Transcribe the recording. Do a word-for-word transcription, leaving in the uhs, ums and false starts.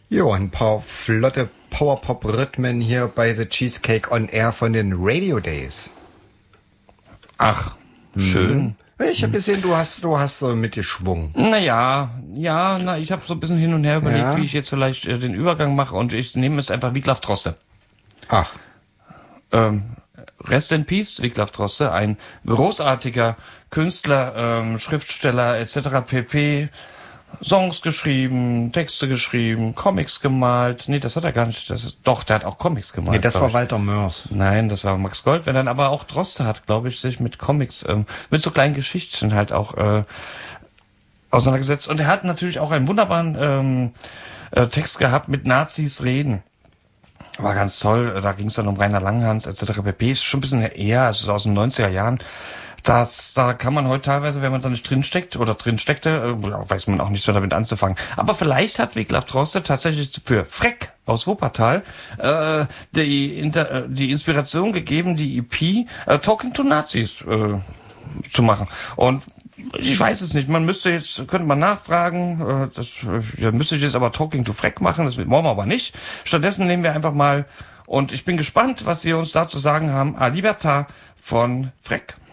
Jo, ein paar flotte Powerpop-Rhythmen hier bei The Cheesecake on Air von den Radio Days. Ach, schön. Ich habe gesehen, du hast, du hast so mitgeschwungen. Naja, ja, na, ich habe so ein bisschen hin und her überlegt, Ja. wie ich jetzt vielleicht äh, den Übergang mache, und ich nehme jetzt einfach Wiglaf Droste. Ach, Ähm, Rest in Peace, Wiglaf Droste, ein großartiger Künstler, ähm, Schriftsteller et cetera pp. Songs geschrieben, Texte geschrieben, Comics gemalt. Nee, das hat er gar nicht. Das ist, doch, der hat auch Comics gemalt. nee, das glaub war ich. Walter Mörs. Nein, das war Max Gold. Wenn dann aber auch Droste hat, glaube ich, sich mit Comics, ähm, mit so kleinen Geschichten halt auch äh, auseinandergesetzt. Und er hat natürlich auch einen wunderbaren ähm, äh, Text gehabt mit Nazis reden. War ganz toll. Da ging es dann um Rainer Langhans et cetera pp. Ist schon ein bisschen eher, also aus den neunziger Jahren. Das, da kann man heute teilweise, wenn man da nicht drinsteckt oder drinsteckte, äh, weiß man auch nicht so damit anzufangen. Aber vielleicht hat Wiglaf Droste tatsächlich für Freck aus Wuppertal äh, die, Inter, äh, die Inspiration gegeben, die E P äh, Talking to Nazis äh, zu machen. Und ich weiß es nicht. Man müsste jetzt, könnte man nachfragen, äh, das äh, müsste ich jetzt aber Talking to Freck machen, das wollen wir aber nicht. Stattdessen nehmen wir einfach mal, und ich bin gespannt, was Sie uns dazu sagen haben, A Libertà von Freck.